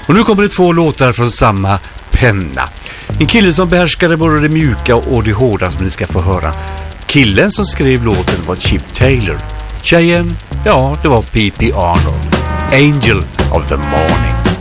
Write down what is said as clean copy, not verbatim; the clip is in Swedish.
Och nu kommer det 2 låtar från samma penna. En kille som behärskade både det mjuka och det hårda som ni ska få höra. Killen som skrev låten var Chip Taylor. Tjejen, ja, det var P.P. Arnold. Angel of the Morning.